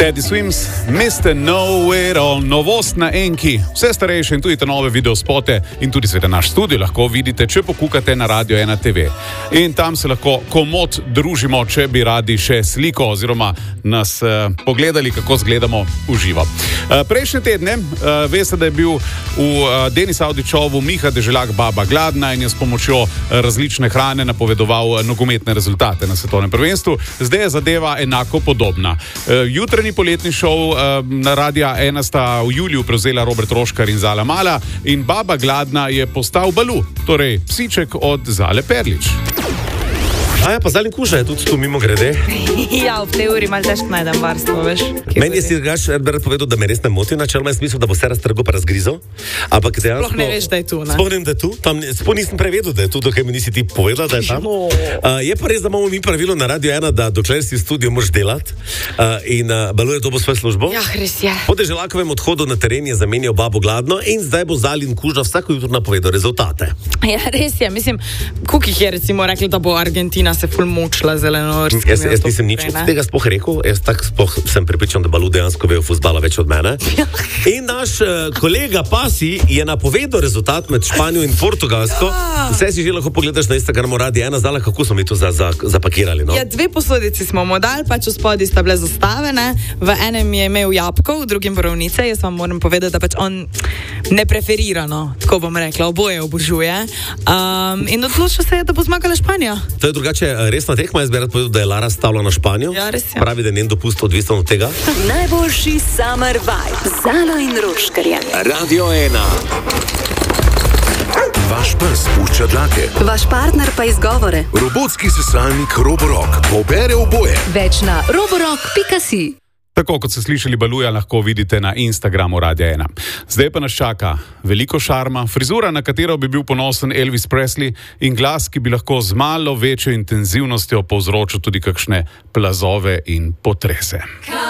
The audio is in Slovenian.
Teddy Swims, Mr. Know-It-All, novost na Enki. Vse starejše in tudi te nove videospote in tudi seveda naš studio lahko vidite, če pokukate na Radio 1 TV. In tam se lahko komot družimo, če bi radi še sliko oziroma nas pogledali, kako zgledamo v živo. Prejšnje tedne, veste, da je bil v Denis Avdićovu Miha Deželak Baba gladna in je s pomočjo različne hrane napovedoval nogometne rezultate na svetovnem prvenstvu. Zdaj je zadeva enako podobna. Jutranji poletni šov na Radia 1 sta v juliju prevzela Robert Roškar in Zala Mala in Baba gladna je postal Balu, torej psiček od Zale Perlič. Aja, pa Zalin Kuža je tudi tu mimo grede. Ja, v tej uri malo težko najdem varstvo, veš. Meni je si rad povedal, da me res ne moti, načeloma je smisel, da bo se raztrgal pa razgrizal. Ampak dejansko... Sploh ne veš, da je tu, ne? Sploh ne vem, da je tu. Sploh nisem prevedel, da je tu, dokaj mi nisi ti povedal, da je tam. Je pa res, da imamo mi pravilo na Radio 1, da dokler si v studiu moraš delati in Balu je dobil svojo službo. Ja, res je. Po Deželakovem odhodu na teren je zamenjal Babo gladno in zdaj bo Zalin Kuža vsako jutro napovedal rezultate. Ja, res je. Mislim, koliko jih je recimo rekli, da bo Argentina se ful mučila zelenovrstki. Jaz nisem nič od tega sploh rekel, jaz tako sploh sem prepričan, da Balu dejansko ve o fuzbala več od mene. In naš kolega Pasi je napovedal rezultat med Španijo in Portugalsko. Vse si že lahko pogledaš na Instagramu Radia 1, Zala, kako smo mi to zapakirali, no? Ja, dve posodici smo mu dali, pač v spodaj sta bile zastavene, v enem je imel jabko, v drugim borovnice, jaz vam moram povedati, da pač on ne preferira, no, tako bom rekla, oboje obožuje. In odločil se je, da bo zmagala Španija. To je drugače resna tekma, jaz bi rad povedal, da je Lara stavila na Španijo. Ja, res je. Pravi, da je njen dopust odvisen od tega. Najboljši summer vibe. Zalo in Roškarjem. Radio 1. Vaš pes pušča dlake. Vaš partner pa izgovore. Robotski sesalnik Roborock pobere oboje. Več na roborock.si. Tako kot ste slišali Baluja, lahko vidite na Instagramu Radia 1. Zdaj pa nas čaka veliko šarma, frizura, na katero bi bil ponosen Elvis Presley in glas, ki bi lahko z malo večjo intenzivnostjo povzročil tudi kakšne plazove in potrese.